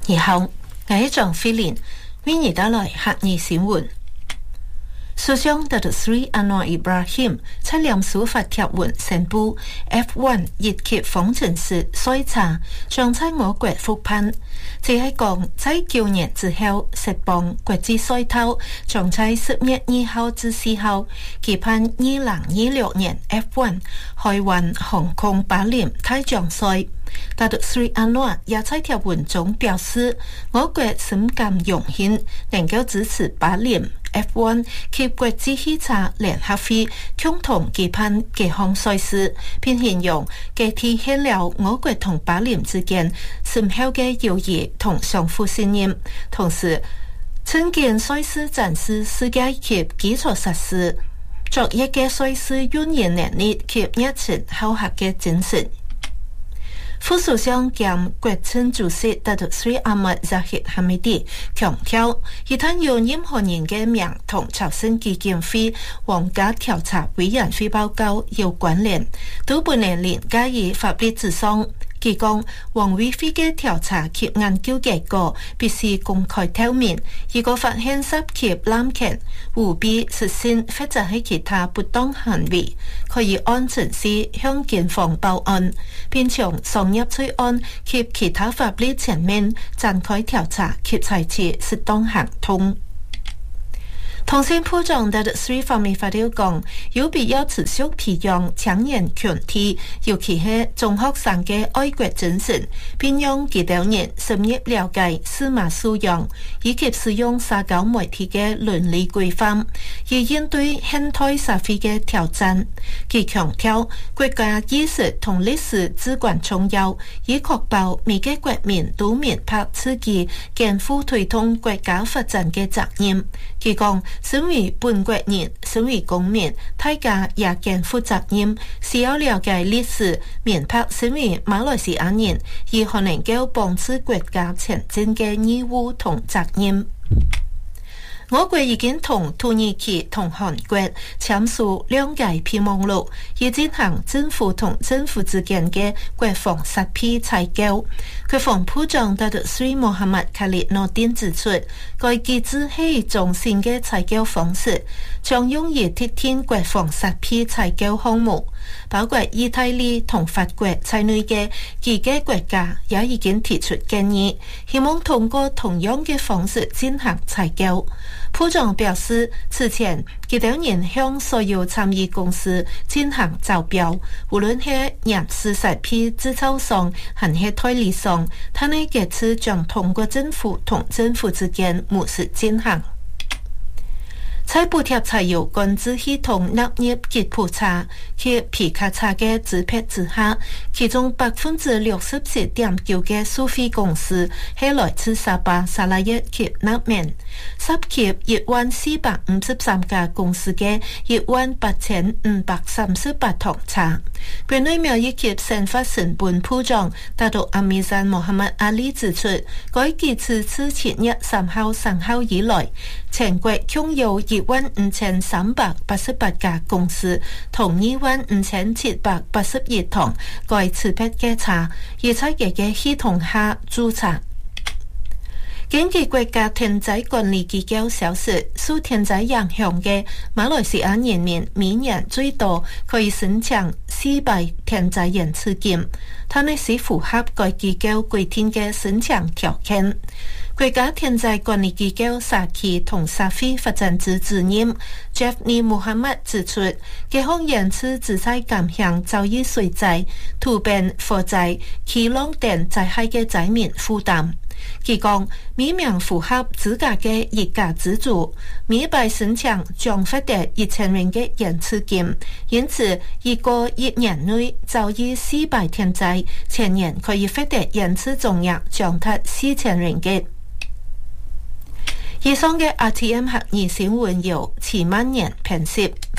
以後我係張菲蓮，為你帶來客語新聞。首相達魯斯里安華伊布拉欣在臉書發帖文宣布 F1 日期方程式篩查將在我國復辦，即係講在9年之後，釋放國際賽道將在10月2號至4號舉辦2026年 F1 海運航空巴林大獎賽。達魯斯里安華也在帖文中表示，我國深感榮幸能夠支持巴林F1 及國際汽車聯合會共同舉辦這項賽事，並形容佢體現了我國同巴林之間深厚嘅友誼同相互信任，同時趁見賽事展示世界級基礎設施，作一個賽事運營能力及熱情好客嘅精神。副首相兼國政主席達魯斯里阿末扎希哈米迪強調，一旦有任何人嘅名同朝鮮基金會皇家調查委員會報告有關聯，都不能連加以法律之上。佢講，王委會嘅調查及研究結果必須公開透明，如果發現涉及濫權、舞弊、失信或者係其他不當行為，可以按程序向警方報案，並從商業罪案及其他法律層面展開調查及採取適當行動。通訊部長達魯斯里方面發表講，有必要持續培養青年群體，尤其係中學生嘅愛國精神，並讓佢哋人深入了解司馬素養，以及使用社交媒體嘅倫理規範，以應對現代社會嘅挑戰。佢強調，國家意識同歷史至關重要，以確保每個國民都明白自己肩負推動國家發展嘅責任。佢講，身為本國人，身為公民，大家也肩負責任，需要了解歷史，明白身為馬來西亞人，而可能夠幫助國家前進嘅義務同責任。我國已經同土耳其同韓國簽署兩屆備忘錄，以進行政府同政府之間嘅國防設備採購。國防部長達魯斯里穆罕默卡里諾丁指出，該機制係一種新嘅採購方式，將用於特定國防設備採購項目，包括意大利同法國在內嘅幾個國家也已經提出建議，希望通過同樣嘅方式進行採購。部長表示，此前佢哋人向所有參與公司進行招標，無論係人事設備製造商還是代理商，他呢這次將通過政府同政府之間模式進行。在補貼柴油管制系統納入吉普車及皮卡車嘅支配之下，其中67.9%嘅蘇菲公司係來自沙巴、沙拉越及納緬，涉及11453家公司嘅18538趟車。國內貿易及生活成本部長達魯阿米贊穆罕默阿里指出，該機制自7月3號生效以來，全國共有15388家公司同25781趟該持牌嘅車，而在這個系統下註冊。根據國家天災管理機構消息，受天災影響嘅馬來西亞人民每年最多可以申請400天災援助金，它呢是符合該機構規定嘅申請條件。國家天災管理機構社區同社會發展之主任 Jeffney Muhammad 指出，這項援助旨在減輕遭遇水災、突變、火災、氣浪等災害嘅災民負擔。佢講，每名符合資格嘅一家之主，每筆申請將獲得1000元嘅援助金，因此一年內遭遇400天災，全年可以獲得援助總額將達4000元嘅。以上嘅 RTM 客語新聞由7萬人編輯。